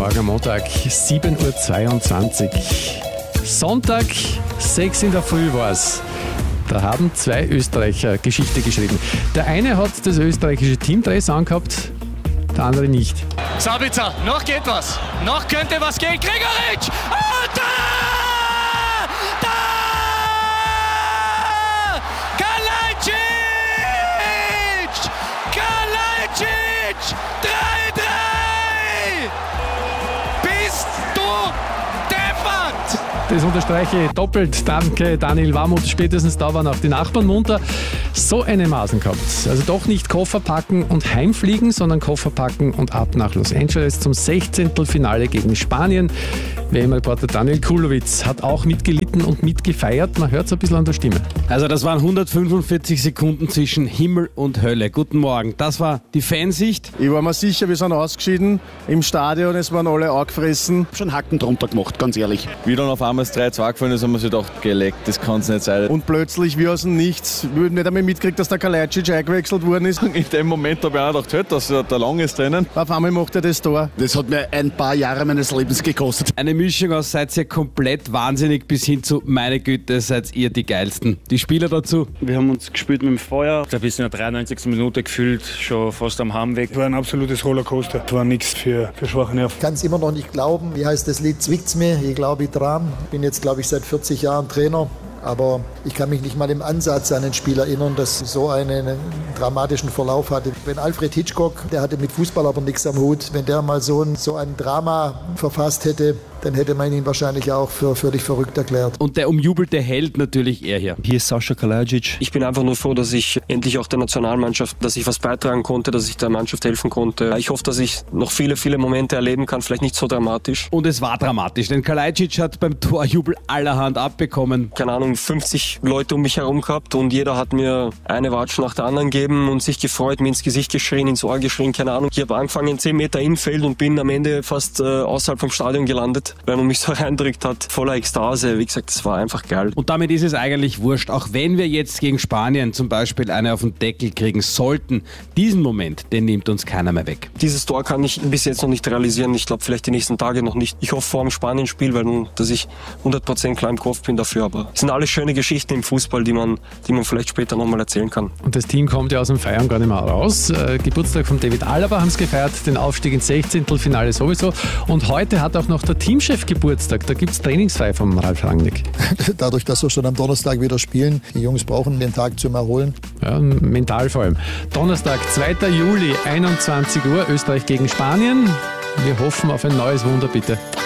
Morgen am Montag, 7.22 Uhr. Sonntag, 6 in der Früh war es. Da haben zwei Österreicher Geschichte geschrieben. Der eine hat das österreichische Teamdress angehabt, der andere nicht. Sabitzer, noch geht was. Noch könnte was gehen. Gregoritsch! Und da! Da! Kalajdzic! Kalajdzic! 3-3! Bist du deppert! Das unterstreiche ich doppelt. Danke, Daniel Warmuth. Spätestens da waren auch die Nachbarn munter. So eine Maßen gehabt. Also doch nicht Koffer packen und heimfliegen, sondern Koffer packen und ab nach Los Angeles zum 16. Finale gegen Spanien. WM-Reporter Daniel Kulowitz hat auch mitgelitten und mitgefeiert. Man hört es ein bisschen an der Stimme. Also das waren 145 Sekunden zwischen Himmel und Hölle. Guten Morgen. Das war die Fansicht. Ich war mir sicher, wir sind ausgeschieden im Stadion. Es waren alle angefressen. Schon Hacken drunter gemacht, ganz ehrlich. Wie dann auf einmal das 3-2 gefallen ist, haben wir sich gedacht, geleckt, das kann es nicht sein. Und plötzlich, wie aus dem Nichts, wir nicht einmal mitgekriegt, dass der Kalajdzic eingewechselt worden ist. In dem Moment habe ich auch gedacht, hört, dass der lang ist drinnen. Auf einmal macht er das Tor. Das hat mir ein paar Jahre meines Lebens gekostet. Eine Mischung aus seid ihr komplett wahnsinnig bis hin zu meine Güte, seid ihr die Geilsten. Die Spieler dazu. Wir haben uns gespielt mit dem Feuer. Da bis in der 93. Minute gefühlt schon fast am Heimweg. Es war ein absolutes Rollercoaster. Es war nichts für schwache Nerven. Ich kann es immer noch nicht glauben. Wie heißt das Lied? Zwickt's mir? Ich glaube, ich dran. Ich bin jetzt, glaube ich, seit 40 Jahren Trainer. Aber ich kann mich nicht mal im Ansatz an ein Spiel erinnern, das so einen dramatischen Verlauf hatte. Wenn Alfred Hitchcock, der hatte mit Fußball aber nichts am Hut, wenn der mal so ein Drama verfasst hätte, dann hätte man ihn wahrscheinlich auch für völlig verrückt erklärt. Und der umjubelte Held natürlich er hier. Hier ist Sascha Kalajdzic. Ich bin einfach nur froh, dass ich endlich auch der Nationalmannschaft, dass ich was beitragen konnte, dass ich der Mannschaft helfen konnte. Ich hoffe, dass ich noch viele, viele Momente erleben kann, vielleicht nicht so dramatisch. Und es war dramatisch, denn Kalajdzic hat beim Torjubel allerhand abbekommen. Keine Ahnung, 50 Leute um mich herum gehabt und jeder hat mir eine Watschen nach der anderen gegeben und sich gefreut, mir ins Gesicht geschrien, ins Ohr geschrien, keine Ahnung. Ich habe angefangen 10 Meter Infeld und bin am Ende fast außerhalb vom Stadion gelandet, weil man mich so reindrückt hat, voller Ekstase. Wie gesagt, das war einfach geil. Und damit ist es eigentlich wurscht, auch wenn wir jetzt gegen Spanien zum Beispiel eine auf den Deckel kriegen sollten, diesen Moment, den nimmt uns keiner mehr weg. Dieses Tor kann ich bis jetzt noch nicht realisieren. Ich glaube, vielleicht die nächsten Tage noch nicht. Ich hoffe vor dem Spanien-Spiel, weil dass ich 100% klar im Kopf bin dafür. Aber es sind alles schöne Geschichten im Fußball, die man vielleicht später nochmal erzählen kann. Und das Team kommt ja aus dem Feiern gar nicht mehr raus. Geburtstag von David Alaba haben es gefeiert, den Aufstieg ins 16. Finale sowieso. Und heute hat auch noch der Teamchef Geburtstag. Da gibt es trainingsfrei vom Ralf Rangnick. Dadurch, dass wir schon am Donnerstag wieder spielen, die Jungs brauchen den Tag zum Erholen. Ja, mental vor allem. Donnerstag, 2. Juli, 21 Uhr, Österreich gegen Spanien. Wir hoffen auf ein neues Wunder, bitte.